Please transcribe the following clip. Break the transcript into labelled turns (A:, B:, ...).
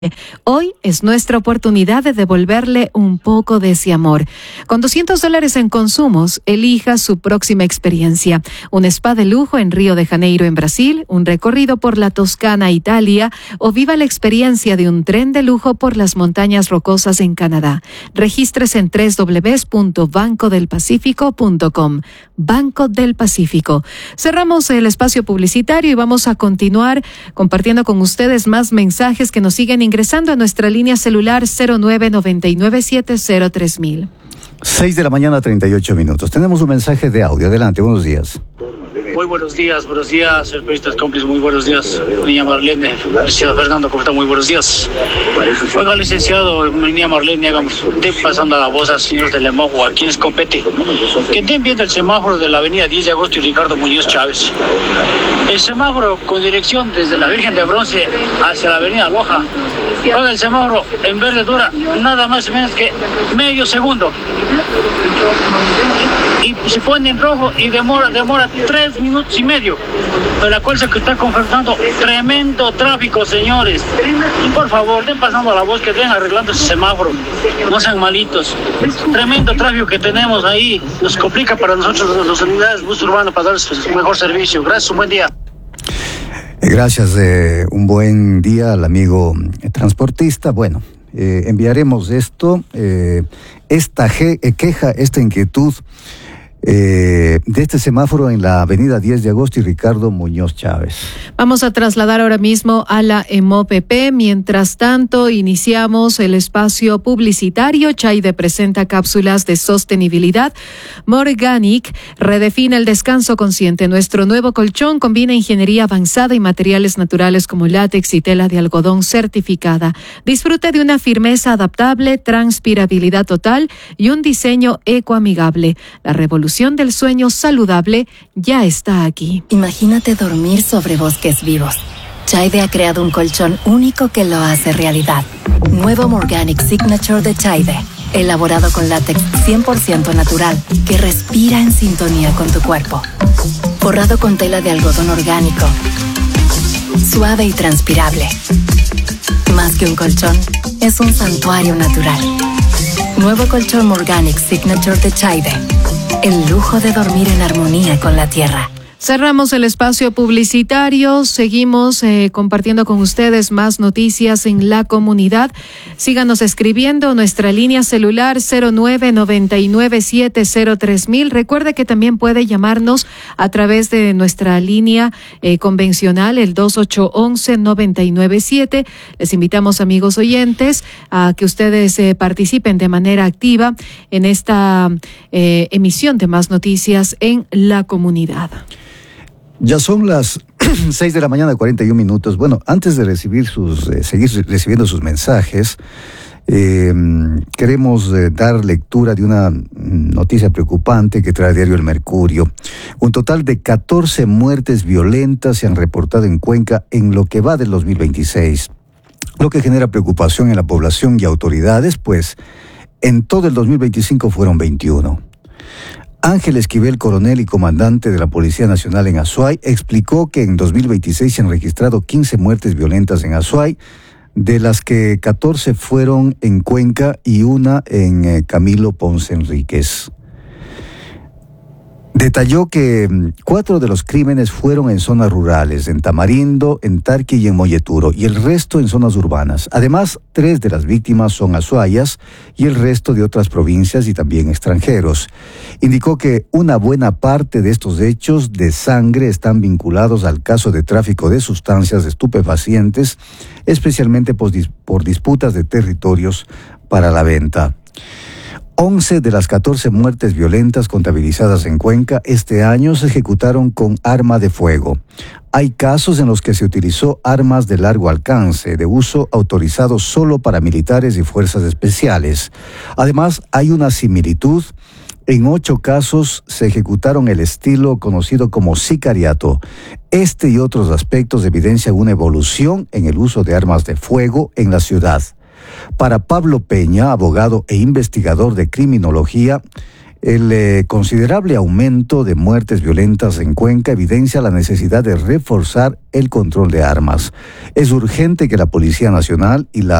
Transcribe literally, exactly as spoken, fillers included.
A: Hoy es nuestra oportunidad de devolverle un poco de ese amor. Con doscientos dólares en consumos, elija su próxima experiencia. Un spa de lujo en Río de Janeiro, en Brasil, un recorrido por la Toscana, Italia, o viva la experiencia de un tren de lujo por las montañas rocosas en Canadá. Regístrese en doble u doble u doble u punto banco del pacífico punto com. Banco del Pacífico. Cerramos el espacio publicitario y vamos a continuar compartiendo con ustedes más mensajes que nos siguen ingresando a nuestra línea celular cero nueve nueve nueve siete cero tres mil.
B: seis de la mañana, treinta y ocho minutos. Tenemos un mensaje de audio. Adelante, buenos días.
C: Muy buenos días, buenos días, el periodista cómplice, muy buenos días. Niña Marlene, licenciado Fernando, ¿cómo está? Muy buenos días. Oiga, licenciado, niña Marlene, hagamos, den pasando la voz al señor de Lemojo, a quien les compete. Que estén viendo el semáforo de la avenida diez de agosto y Ricardo Muñoz Chávez. El semáforo con dirección desde la Virgen de Bronce hacia la avenida Loja. Oiga, el semáforo en verde dura nada más y menos que medio segundo. Y se pone en rojo y demora, demora tres minutos y medio. De la cual se está confrontando tremendo tráfico, señores. Y por favor, den pasando la voz, que den arreglando ese semáforo. No sean malitos. Tremendo tráfico que tenemos ahí. Nos complica para nosotros, las unidades bus urbano, para darles un mejor servicio. Gracias, un buen día.
B: Gracias, eh, un buen día al amigo transportista. Bueno, eh, enviaremos esto, eh, esta ge- eh, queja, esta inquietud Eh, de este semáforo en la avenida diez de agosto y Ricardo Muñoz Chávez.
A: Vamos a trasladar ahora mismo a la E M O P P. Mientras tanto, iniciamos el espacio publicitario. Chaide presenta cápsulas de sostenibilidad. Morganic redefine el descanso consciente. Nuestro nuevo colchón combina ingeniería avanzada y materiales naturales como látex y tela de algodón certificada. Disfrute de una firmeza adaptable, transpirabilidad total y un diseño ecoamigable. La revolución del sueño saludable ya está aquí.
D: Imagínate dormir sobre bosques vivos. Chaide ha creado un colchón único que lo hace realidad. Nuevo Morganic Signature de Chaide, elaborado con látex cien por ciento natural, que respira en sintonía con tu cuerpo. Forrado con tela de algodón orgánico, suave y transpirable. Más que un colchón, es un santuario natural. Nuevo colchón Morganic Signature de Chaide. El lujo de dormir en armonía con la tierra.
A: Cerramos el espacio publicitario, seguimos eh, compartiendo con ustedes más noticias en la comunidad. Síganos escribiendo, nuestra línea celular cero nueve nueve nueve siete cero tres mil. Recuerde que también puede llamarnos a través de nuestra línea eh, convencional, el dos ocho uno uno nueve nueve siete. Les invitamos, amigos oyentes, a que ustedes eh, participen de manera activa en esta eh, emisión de más noticias en la comunidad.
B: Ya son las seis de la mañana, cuarenta y un minutos. Bueno, antes de recibir sus, eh, seguir recibiendo sus mensajes, eh, queremos eh, dar lectura de una noticia preocupante que trae diario El Mercurio. Un total de catorce muertes violentas se han reportado en Cuenca en lo que va del dos mil veintiséis, lo que genera preocupación en la población y autoridades, pues en todo el dos mil veinticinco fueron veintiuno. Ángel Esquivel, coronel y comandante de la Policía Nacional en Azuay, explicó que en dos mil veintiséis se han registrado quince muertes violentas en Azuay, de las que catorce fueron en Cuenca y una en eh, Camilo Ponce Enríquez. Detalló que cuatro de los crímenes fueron en zonas rurales, en Tamarindo, en Tarqui y en Molleturo, y el resto en zonas urbanas. Además, tres de las víctimas son azuayas y el resto de otras provincias y también extranjeros. Indicó que una buena parte de estos hechos de sangre están vinculados al caso de tráfico de sustancias estupefacientes, especialmente por, dis- por disputas de territorios para la venta. once de las catorce muertes violentas contabilizadas en Cuenca este año se ejecutaron con arma de fuego. Hay casos en los que se utilizó armas de largo alcance, de uso autorizado solo para militares y fuerzas especiales. Además, hay una similitud. En ocho casos se ejecutaron el estilo conocido como sicariato. Este y otros aspectos evidencian una evolución en el uso de armas de fuego en la ciudad. Para Pablo Peña, abogado e investigador de criminología, El eh, considerable aumento de muertes violentas en Cuenca evidencia la necesidad de reforzar el control de armas. Es urgente que la Policía Nacional y la